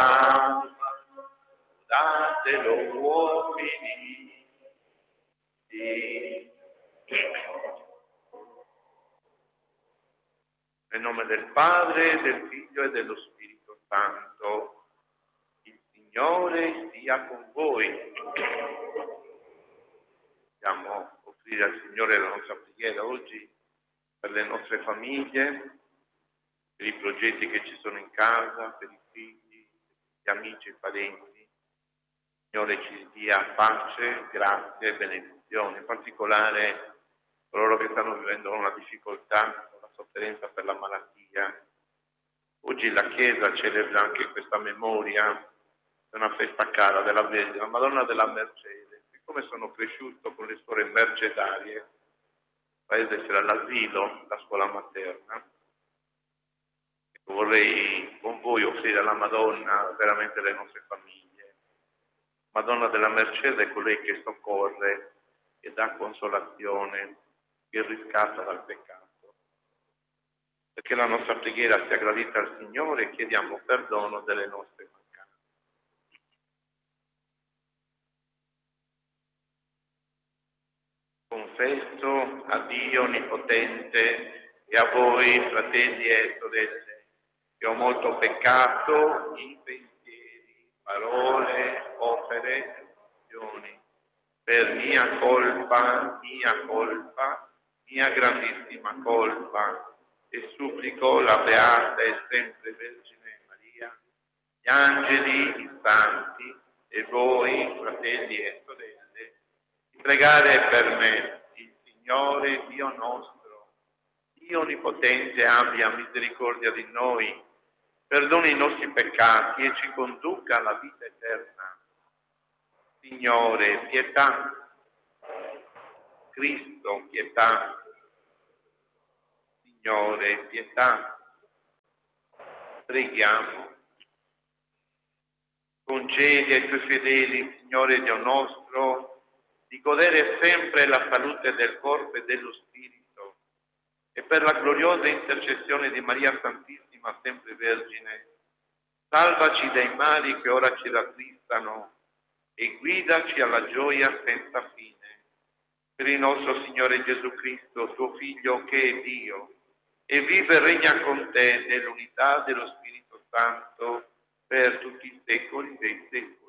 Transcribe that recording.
Datelo uomini. Nel nome del Padre, del Figlio e dello Spirito Santo. Il Signore sia con voi. Possiamo offrire al Signore la nostra preghiera oggi per le nostre famiglie, per i progetti che ci sono in casa, per i figli, gli amici e i parenti. Il Signore ci dia pace, grazia e benedizione, in particolare coloro che stanno vivendo una difficoltà, una sofferenza per la malattia. Oggi la Chiesa celebra anche questa memoria, è una festa cara della Vergine, la Madonna della Mercede. Siccome sono cresciuto con le suore mercedarie, il paese c'era l'asilo, la scuola materna, vorrei con voi offrire alla Madonna veramente le nostre famiglie. Madonna della Mercede è colei che soccorre, che dà consolazione, che riscatta dal peccato. Perché la nostra preghiera sia gradita al Signore, chiediamo perdono delle nostre mancanze. Confesso a Dio Onnipotente e a voi, fratelli e sorelle, che ho molto peccato in pensieri, parole, opere, azioni, per mia colpa, mia grandissima colpa, e supplico la Beata e sempre Vergine Maria, gli angeli, i santi e voi, fratelli e sorelle, di pregare per me. Il Signore Dio nostro, Dio Onnipotente, abbia misericordia di noi, perdoni i nostri peccati e ci conduca alla vita eterna. Signore, pietà. Cristo, pietà. Signore, pietà. Preghiamo. Concedi ai tuoi fedeli, Signore Dio nostro, di godere sempre la salute del corpo e dello spirito, e per la gloriosa intercessione di Maria Santissima, sempre Vergine, salvaci dai mali che ora ci rattristano e guidaci alla gioia senza fine. Per il nostro Signore Gesù Cristo, tuo Figlio, che è Dio, e vive e regna con te nell'unità dello Spirito Santo per tutti i secoli dei secoli.